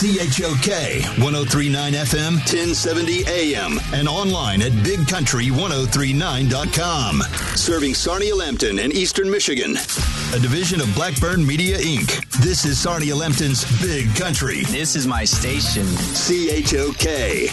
CHOK 103.9 FM, 1070 AM, and online at bigcountry1039.com. Serving Sarnia-Lambton and Eastern Michigan. A division of Blackburn Media, Inc. This is Sarnia-Lambton's Big Country. This is my station. CHOK.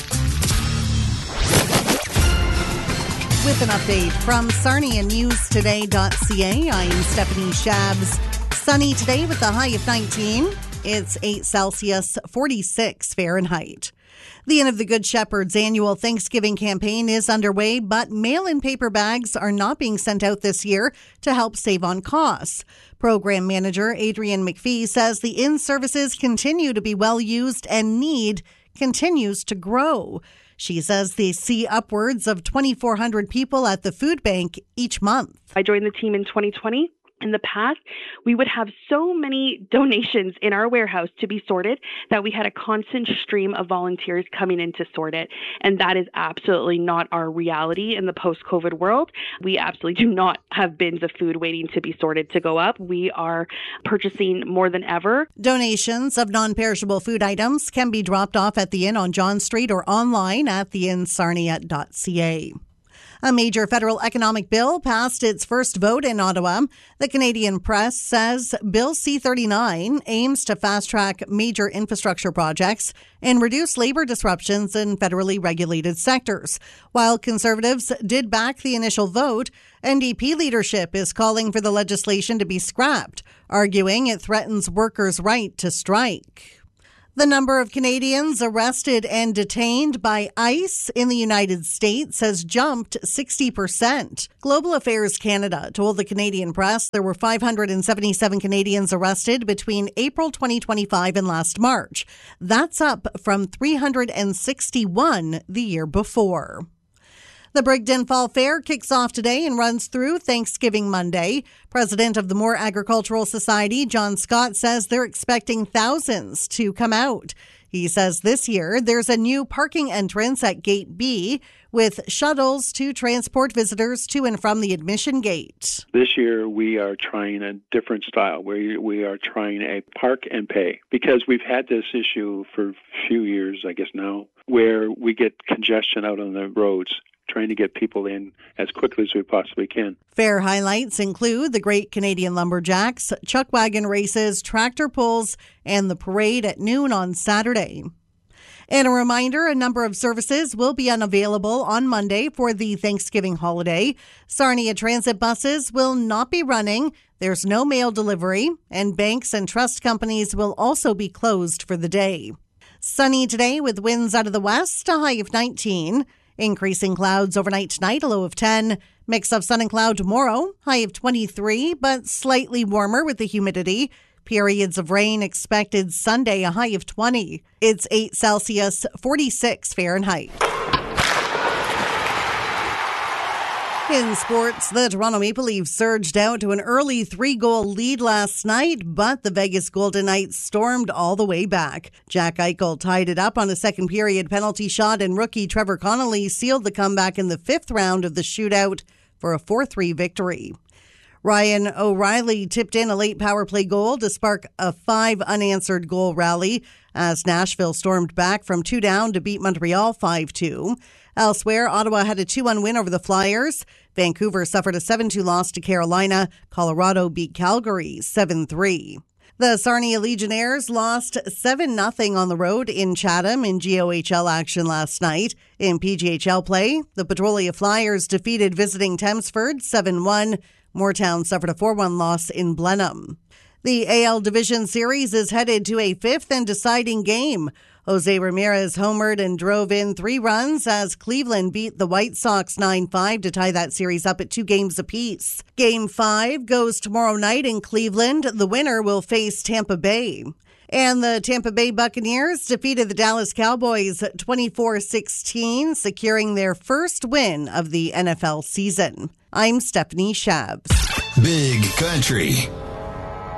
With an update from SarniaNewsToday.ca, I'm Stephanie Shabs. Sunny today with a high of 19. It's 8 Celsius, 46 Fahrenheit. The Inn of the Good Shepherd's annual Thanksgiving campaign is underway, but mail-in paper bags are not being sent out this year to help save on costs. Program manager Adrian McPhee says the Inn services continue to be well used and need continues to grow. She says they see upwards of 2,400 people at the food bank each month. I joined the team in 2020. In the past, we would have so many donations in our warehouse to be sorted that we had a constant stream of volunteers coming in to sort it. And that is absolutely not our reality in the post-COVID world. We absolutely do not have bins of food waiting to be sorted to go up. We are purchasing more than ever. Donations of non-perishable food items can be dropped off at the Inn on John Street or online at theinnsarnia.ca. A major federal economic bill passed its first vote in Ottawa. The Canadian Press says Bill C-39 aims to fast-track major infrastructure projects and reduce labor disruptions in federally regulated sectors. While Conservatives did back the initial vote, NDP leadership is calling for the legislation to be scrapped, arguing it threatens workers' right to strike. The number of Canadians arrested and detained by ICE in the United States has jumped 60%. Global Affairs Canada told the Canadian Press there were 577 Canadians arrested between April 2025 and last March. That's up from 361 the year before. The Brigden Fall Fair kicks off today and runs through Thanksgiving Monday. President of the Moore Agricultural Society, John Scott, says they're expecting thousands to come out. He says this year there's a new parking entrance at Gate B with shuttles to transport visitors to and from the admission gate. This year we are trying a different style where we are trying a park and pay, because we've had this issue for a few years, I guess now, where we get congestion out on the roads, trying to get people in as quickly as we possibly can. Fair highlights include the Great Canadian Lumberjacks, chuck wagon races, tractor pulls, and the parade at noon on Saturday. And a reminder, a number of services will be unavailable on Monday for the Thanksgiving holiday. Sarnia Transit buses will not be running. There's no mail delivery, and banks and trust companies will also be closed for the day. Sunny today with winds out of the west, a high of 19. Increasing clouds overnight tonight, a low of 10. Mix of sun and cloud tomorrow, high of 23, but slightly warmer with the humidity. Periods of rain expected Sunday, a high of 20. It's 8 Celsius, 46 Fahrenheit. In sports, the Toronto Maple Leafs surged out to an early 3-goal lead last night, but the Vegas Golden Knights stormed all the way back. Jack Eichel tied it up on a second-period penalty shot, and rookie Trevor Connolly sealed the comeback in the fifth round of the shootout for a 4-3 victory. Ryan O'Reilly tipped in a late power play goal to spark a 5 unanswered goal rally as Nashville stormed back from 2 down to beat Montreal 5-2. Elsewhere, Ottawa had a 2-1 win over the Flyers. Vancouver suffered a 7-2 loss to Carolina. Colorado beat Calgary 7-3. The Sarnia Legionnaires lost 7-0 on the road in Chatham in GOHL action last night. In PGHL play, the Petrolia Flyers defeated visiting Thamesford 7-1. Moortown suffered a 4-1 loss in Blenheim. The AL Division Series is headed to a fifth and deciding game. Jose Ramirez homered and drove in 3 runs as Cleveland beat the White Sox 9-5 to tie that series up at 2 games apiece. Game 5 goes tomorrow night in Cleveland. The winner will face Tampa Bay. And the Tampa Bay Buccaneers defeated the Dallas Cowboys 24-16, securing their first win of the NFL season. I'm Stephanie Shabs. Big Country.